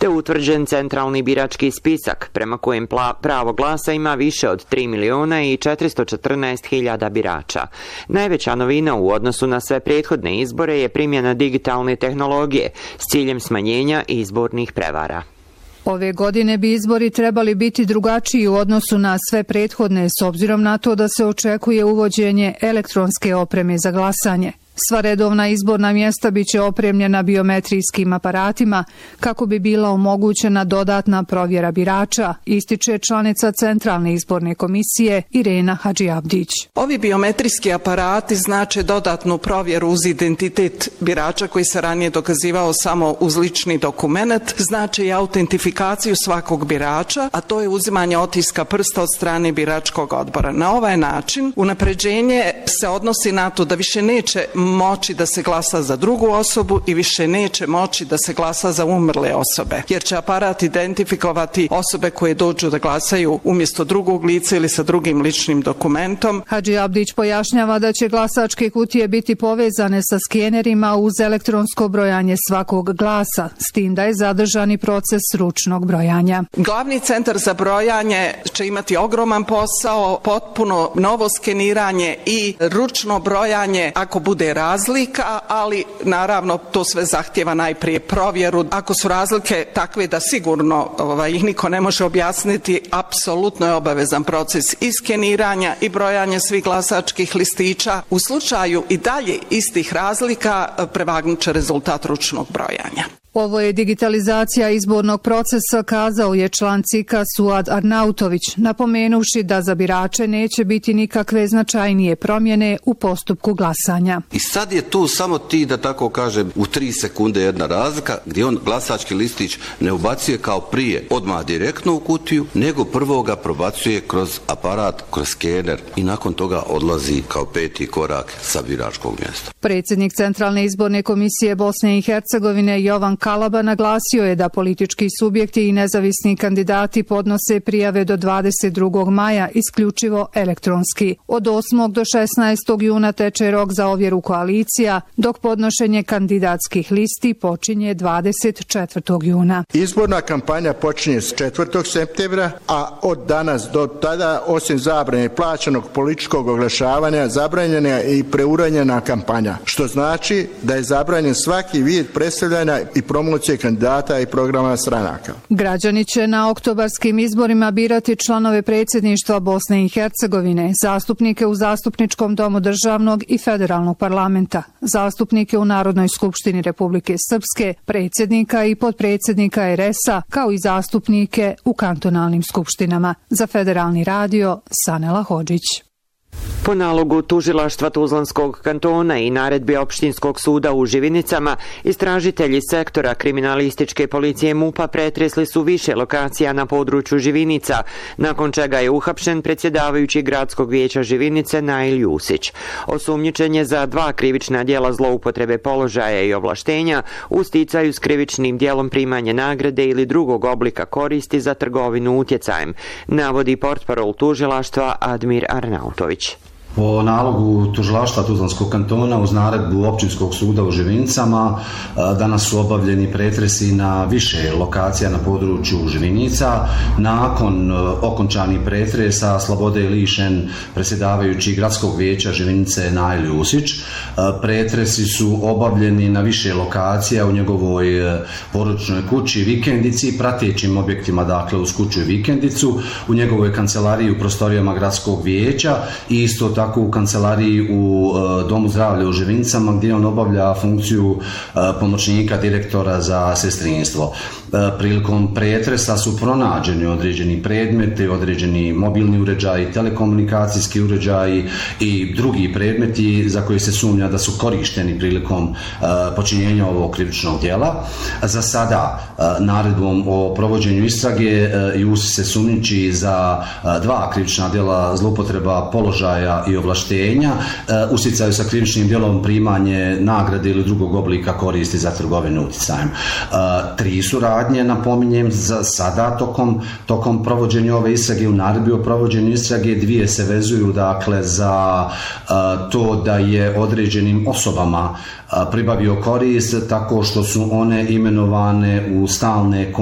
te utvrđen centralni birački spisak prema kojem pravo glasa ima više od 3.414.000 birača. Najveća novina u odnosu na sve prethodne izbore je primjena digitalne tehnologije s ciljem smanjenja izbornih prevara. Ove godine bi izbori trebali biti drugačiji u odnosu na sve prethodne s obzirom na to da se očekuje uvođenje elektronske opreme za glasanje. Sva redovna izborna mjesta biće opremljena biometrijskim aparatima kako bi bila omogućena dodatna provjera birača, ističe članica Centralne izborne komisije Irena Hadžiabdić. Ovi biometrijski aparati znače dodatnu provjeru uz identitet birača koji se ranije dokazivao samo uz lični dokument, znače i autentifikaciju svakog birača, a to je uzimanje otiska prsta od strane biračkog odbora. Na ovaj način unapređenje se odnosi na to da više neće moći da se glasa za drugu osobu i više neće moći da se glasa za umrle osobe, jer će aparat identifikovati osobe koje dođu da glasaju umjesto drugog lica ili sa drugim ličnim dokumentom. Hadžiabdić pojašnjava da će glasačke kutije biti povezane sa skenerima uz elektronsko brojanje svakog glasa, s tim da je zadržani proces ručnog brojanja. Glavni centar za brojanje će imati ogroman posao, potpuno novo skeniranje i ručno brojanje ako bude razlika, ali naravno to sve zahtjeva najprije provjeru. Ako su razlike takve da sigurno ih niko ne može objasniti, apsolutno je obavezan proces i skeniranja i brojanja svih glasačkih listića. U slučaju i dalje istih razlika prevagnut će rezultat ručnog brojanja. Ovo je digitalizacija izbornog procesa, kazao je član CIK-a Suad Arnautović, napomenuvši da za birače neće biti nikakve značajnije promjene u postupku glasanja. I sad je tu samo ti, da tako kažem, u 3 sekunde jedna razlika gdje on glasački listić ne ubacuje kao prije odmah direktno u kutiju, nego prvo ga probacuje kroz aparat, kroz skener i nakon toga odlazi kao 5. korak sa biračkog mjesta. Predsjednik Centralne izborne komisije Bosne i Hercegovine Jovan Kalaba naglasio je da politički subjekti i nezavisni kandidati podnose prijave do 22. maja isključivo elektronski. Od 8. do 16. juna teče rok za ovjeru koalicija, dok podnošenje kandidatskih listi počinje 24. juna. Izborna kampanja počinje s 4. septembra, a od danas do tada, osim zabrane plaćenog političkog oglašavanja, zabranjena je i preuranjena kampanja, što znači da je zabranjen svaki vid predstavljanja i promocije kandidata i programa stranaka. Građani će na oktobarskim izborima birati članove predsjedništva Bosne i Hercegovine, zastupnike u Zastupničkom domu državnog i federalnog parlamenta, zastupnike u Narodnoj skupštini Republike Srpske, predsjednika i potpredsjednika RS-a, kao i zastupnike u kantonalnim skupštinama. Za Federalni radio, Sanela Hodžić. Po nalogu tužilaštva Tuzlanskog kantona i naredbi opštinskog suda u Živinicama, istražitelji sektora kriminalističke policije MUP-a pretresli su više lokacija na području Živinica, nakon čega je uhapšen predsjedavajući gradskog vijeća Živinice Nail Jusić. Osumnjičen je za 2 krivična djela zloupotrebe položaja i ovlaštenja u sticaju s krivičnim djelom primanje nagrade ili drugog oblika koristi za trgovinu utjecajem, navodi portparol tužilaštva Admir Arnautović. Po nalogu tužilaštva Tuzlanskog kantona uz naredbu općinskog suda u Živinicama danas su obavljeni pretresi na više lokacija na području Živinica. Nakon okončanih pretresa slobode je lišen predsjedavajući gradskog vijeća Živinice Nail Jusić. Pretresi su obavljeni na više lokacija u njegovoj porodičnoj kući Vikendici, pratećim objektima, dakle uz kuću i vikendicu, u njegovoj kancelariji u prostorijama gradskog vijeća i isto tako u kancelariji u Domu zdravlja u Živinicama, gdje on obavlja funkciju pomoćnika direktora za sestrinstvo. Prilikom pretresa su pronađeni određeni predmeti, određeni mobilni uređaji, telekomunikacijski uređaji i drugi predmeti za koje se sumnja da su korišteni prilikom počinjenja ovog krivičnog djela. Za sada naredbom o provođenju istrage Jusić se sumnjiči za 2 krivična djela zloupotreba položaja i ovlaštenja u sticaju sa krivičnim djelom primanje nagrade ili drugog oblika koristi za trgovinu utjecajem. 3 su radnje, napominjem, za sada tokom provođenja ove istrage. U naredbi o provođenju istrage 2 se vezuju, dakle, za to da je određenim osobama pribavio korist tako što su one imenovane u stalne